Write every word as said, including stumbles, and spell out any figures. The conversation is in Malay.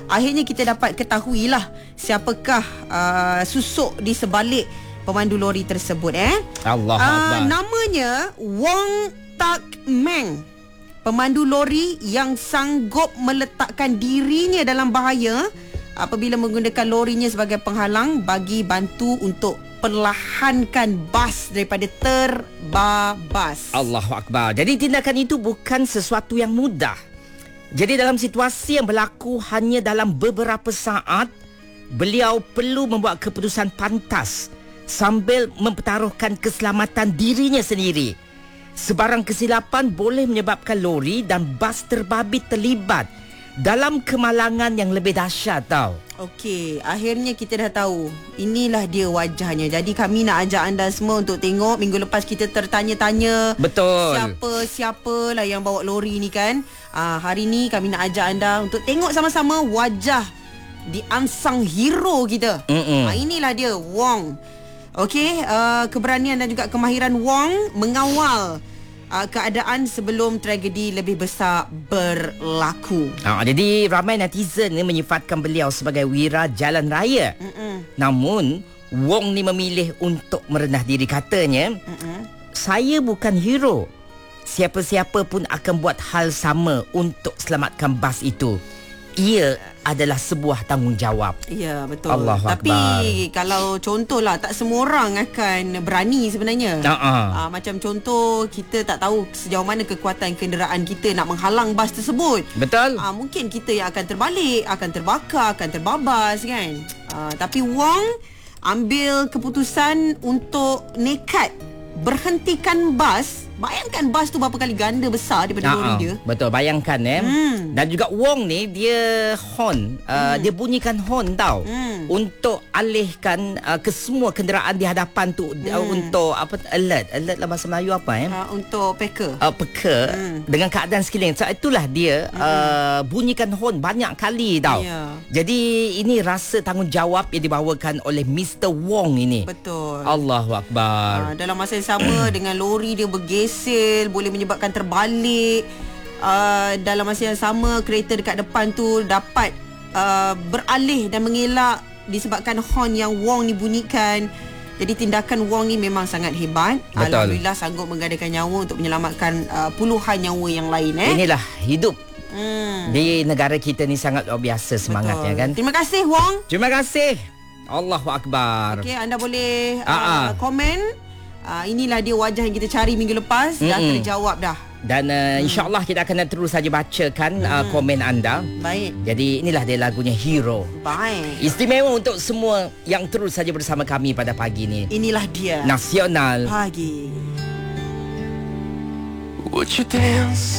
akhirnya kita dapat ketahuilah siapakah uh, susuk di sebalik pemandu lori tersebut eh. Allah uh, Akbar. Namanya Wong Tak Meng. Pemandu lori yang sanggup meletakkan dirinya dalam bahaya apabila menggunakan lorinya sebagai penghalang bagi bantu untuk perlahankan bas daripada terbabas. Allahu Akbar. Jadi tindakan itu bukan sesuatu yang mudah. Jadi dalam situasi yang berlaku hanya dalam beberapa saat, beliau perlu membuat keputusan pantas sambil mempertaruhkan keselamatan dirinya sendiri. Sebarang kesilapan boleh menyebabkan lori dan bas terbabit terlibat dalam kemalangan yang lebih dahsyat tau. Okey, akhirnya kita dah tahu. Inilah dia wajahnya. Jadi kami nak ajak anda semua untuk tengok. Minggu lepas kita tertanya-tanya. Betul. Siapa-siapa lah yang bawa lori ni kan. Ah, hari ni kami nak ajak anda untuk tengok sama-sama wajah di unsung hero kita. Ah, inilah dia, Wong. Okey, uh, keberanian dan juga kemahiran Wong mengawal uh, keadaan sebelum tragedi lebih besar berlaku. Ha, jadi ramai netizen ni menyifatkan beliau sebagai wira jalan raya. Mm-mm. Namun Wong ni memilih untuk merendah diri, katanya, Mm-mm. saya bukan hero. Siapa-siapa pun akan buat hal sama untuk selamatkan bas itu. Ia adalah sebuah tanggungjawab. Ya, betul. Allahu Tapi Akbar. kalau contohlah, tak semua orang akan berani sebenarnya. Uh-uh. Aa, macam contoh, kita tak tahu sejauh mana kekuatan kenderaan kita nak menghalang bas tersebut. Betul. Aa, mungkin kita yang akan terbalik, akan terbakar, akan terbabas kan. Aa, tapi Wong ambil keputusan untuk nekat berhentikan bas. Bayangkan bas tu berapa kali ganda besar daripada lori dia. Betul, bayangkan eh. Hmm. Dan juga Wong ni dia horn, uh, hmm. dia bunyikan horn tau. Hmm. Untuk alihkan uh, ke semua kenderaan di hadapan tu, hmm. uh, untuk apa, alert. Alert lah bahasa Melayu apa eh? Uh, untuk peka. Uh, peka hmm. dengan keadaan sekeliling. So itulah dia hmm. uh, bunyikan horn banyak kali tau. Yeah. Jadi ini rasa tanggungjawab yang dibawakan oleh Mister Wong ini. Betul. Allahu Akbar. Uh, dalam masa yang sama dengan lori dia bergeser, boleh menyebabkan terbalik. Uh, dalam masa yang sama, kereta dekat depan tu dapat uh, beralih dan mengelak disebabkan horn yang Wong ni bunyikan. Jadi tindakan Wong ni memang sangat hebat. Betul. Alhamdulillah sanggup menggadaikan nyawa untuk menyelamatkan uh, puluhan nyawa yang lain eh. Inilah hidup. Hmm. Di negara kita ni sangat luar biasa semangatnya. Betul. Kan. Terima kasih Wong. Terima kasih. Allahu Akbar. Okey, anda boleh uh, uh-uh. komen. Uh, inilah dia wajah yang kita cari minggu lepas. Mm-mm. Dah terjawab dah. Dan uh, mm. insyaAllah kita akan terus saja bacakan mm. uh, komen anda. Baik. Jadi inilah dia lagunya Hero. Baik. Istimewa untuk semua yang terus saja bersama kami pada pagi ni. Inilah dia Nasional Pagi. Would you dance